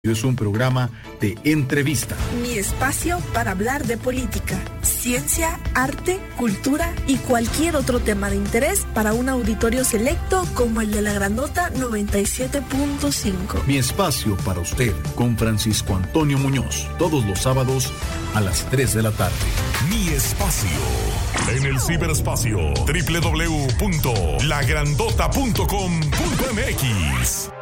Es un programa de entrevista. Mi espacio para hablar de política, ciencia, arte, cultura y cualquier otro tema de interés para un auditorio selecto como el de La Grandota 97.5. Mi espacio para usted con Francisco Antonio Muñoz, todos los sábados a las 3 de la tarde. Mi espacio en el ciberespacio www.lagrandota.com.mx.